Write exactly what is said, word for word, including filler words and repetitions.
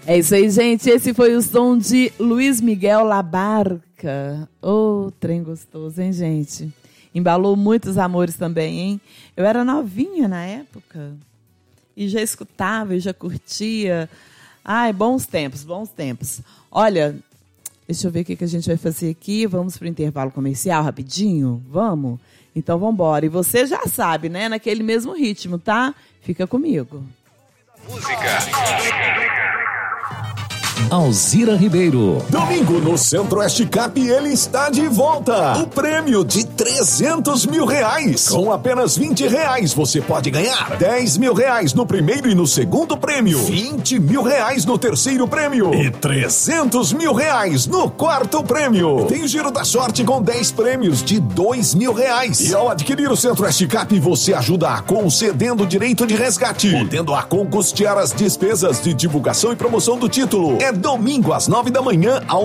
É isso aí, gente. Esse foi o som de Luiz Miguel Labarca. Ô, oh, trem gostoso, hein, gente? Embalou muitos amores também, hein? Eu era novinha na época e já escutava e já curtia. Ai, bons tempos, bons tempos. Olha, deixa eu ver o que a gente vai fazer aqui. Vamos para o intervalo comercial rapidinho? Vamos? Então, vamos embora. E você já sabe, né? Naquele mesmo ritmo, tá? Fica comigo. Música. Alzira Ribeiro. Domingo no Centro-Oeste Cap, ele está de volta. O prêmio de trezentos mil reais. Com apenas vinte reais você pode ganhar dez mil reais no primeiro e no segundo prêmio, vinte mil reais no terceiro prêmio e trezentos mil reais no quarto prêmio. Tem Giro da Sorte com dez prêmios de dois mil reais. E ao adquirir o Centro-Oeste Cap, você ajuda a concedendo o direito de resgate, podendo a custear as despesas de divulgação e promoção do título. É domingo às nove da manhã ao